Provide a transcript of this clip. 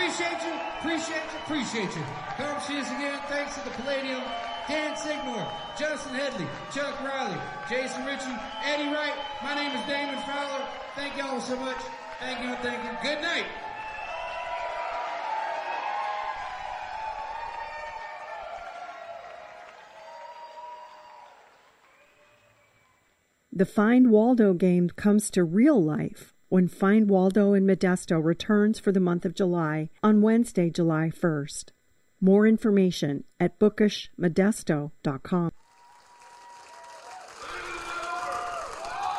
Appreciate you. Come see us again. Thanks to the Palladium, Dan Signor, Justin Headley, Chuck Riley, Jason Ritchie, Eddie Wright. My name is Damon Fowler. Thank y'all so much. Thank you. Good night. The Find Waldo game comes to real life when Find Waldo in Modesto returns for the month of July on Wednesday, July 1st. More information at bookishmodesto.com.